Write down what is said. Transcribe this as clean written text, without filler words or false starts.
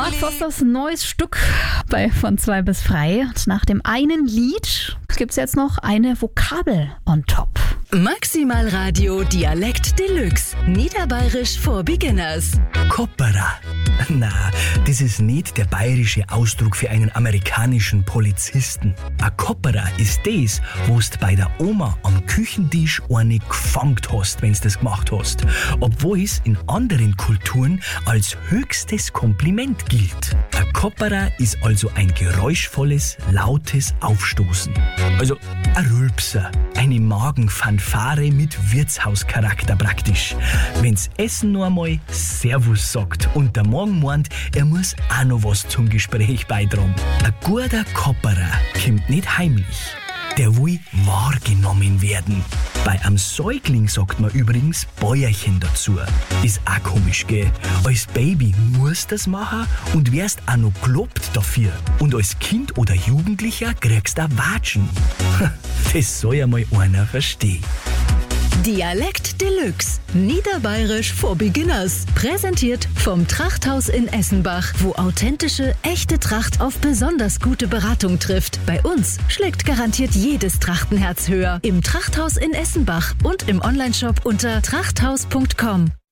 Mark Fosters neues Stück bei von 2 bis frei. Und nach dem einen Lied gibt es jetzt noch eine Vokabel on top. Maximal Radio Dialekt Deluxe. Niederbayerisch for Beginners. Kopperer. Na, das ist nicht der bayerische Ausdruck für einen amerikanischen Polizisten. Ein Kopperer ist das, wo's bei der Oma am Küchentisch eine gefangt hast, wenn's das gemacht hast. Obwohl es in anderen Kulturen als höchstes Kompliment gilt. Ein Kopperer ist also ein geräuschvolles, lautes Aufstoßen. Also ein Rülpser, eine Magenfanfare mit Wirtshauscharakter praktisch. Wenn's Essen nur einmal Servus sagt und der Magen meint, er muss auch noch was zum Gespräch beitragen. Ein guter Kopperer kommt nicht heimlich. Der will wahrgenommen werden. Bei einem Säugling sagt man übrigens Bäuerchen dazu. Ist auch komisch, gell? Als Baby musst du das machen und wirst auch noch gelobt dafür. Und als Kind oder Jugendlicher kriegst du Watschen. Das soll ja mal einer verstehen. Dialekt Deluxe. Niederbayerisch for Beginners. Präsentiert vom Trachthaus in Essenbach, wo authentische, echte Tracht auf besonders gute Beratung trifft. Bei uns schlägt garantiert jedes Trachtenherz höher. Im Trachthaus in Essenbach und im Onlineshop unter trachthaus.com.